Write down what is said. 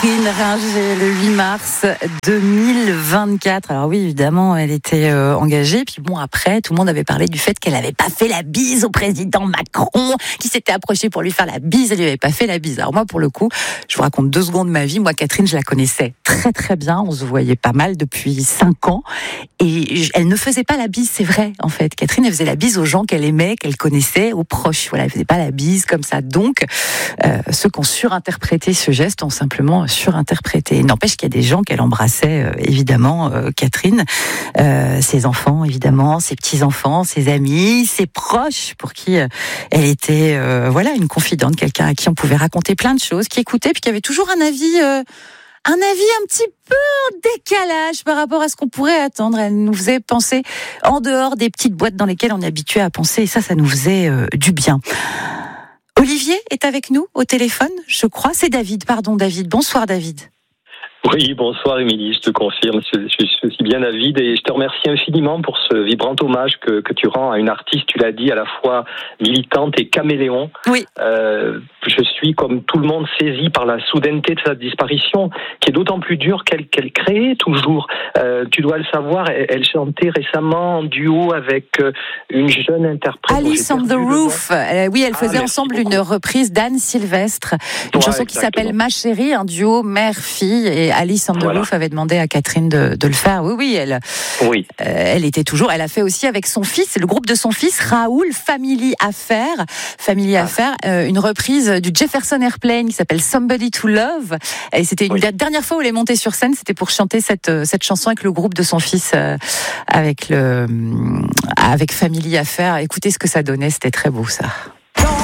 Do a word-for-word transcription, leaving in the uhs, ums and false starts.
Catherine Ringer, le huit mars deux mille vingt-quatre. Alors oui, évidemment, elle était euh, engagée. Puis bon, après, tout le monde avait parlé du fait qu'elle n'avait pas fait la bise au président Macron, qui s'était approché pour lui faire la bise. Elle lui avait pas fait la bise. Alors moi, pour le coup, je vous raconte deux secondes de ma vie. Moi, Catherine, je la connaissais très très bien. On se voyait pas mal depuis cinq ans. Et je, elle ne faisait pas la bise, c'est vrai, en fait. Catherine, elle faisait la bise aux gens qu'elle aimait, qu'elle connaissait, aux proches. Voilà, elle faisait pas la bise comme ça. Donc, euh, ceux qui ont surinterprété ce geste ont simplement surinterprété. N'empêche qu'il y a des gens qu'elle embrassait, euh, évidemment, euh, Catherine, euh, ses enfants, évidemment, ses petits-enfants, ses amis, ses proches, pour qui euh, elle était, euh, voilà, une confidente, quelqu'un à qui on pouvait raconter plein de choses, qui écoutait, puis qui avait toujours un avis, euh, un avis un petit peu en décalage par rapport à ce qu'on pourrait attendre. Elle nous faisait penser en dehors des petites boîtes dans lesquelles on est habitué à penser, et ça, ça nous faisait euh, du bien. Olivier est avec nous au téléphone, je crois. C'est David, pardon David. Bonsoir David. Oui, bonsoir Émilie, je te confirme, je, je, je suis bien David et je te remercie infiniment pour ce vibrant hommage que, que tu rends à une artiste, tu l'as dit, à la fois militante et caméléon. Oui. Euh, je suis, comme tout le monde, saisi par la soudaineté de sa disparition, qui est d'autant plus dure qu'elle, qu'elle créait toujours. Euh, tu dois le savoir, elle, elle chantait récemment en duo avec euh, une jeune interprète. Alice on the Roof. Euh, oui, elle faisait ah, ensemble beaucoup. Une reprise d'Anne Sylvestre, une ouais, chanson exactement. Qui s'appelle Ma Chérie, un duo mère-fille, et Alice on the voilà. Roof avait demandé à Catherine de, de le faire. Oui, oui, elle, oui. Euh, elle était toujours. Elle a fait aussi avec son fils, le groupe de son fils Raoul, Family Affair, Family ah. Affair, euh, une reprise du Jefferson Airplane qui s'appelle Somebody to Love. Et c'était une oui. dernière fois où elle est montée sur scène, c'était pour chanter cette cette chanson avec le groupe de son fils, euh, avec le avec Family Affair. Écoutez ce que ça donnait, c'était très beau ça.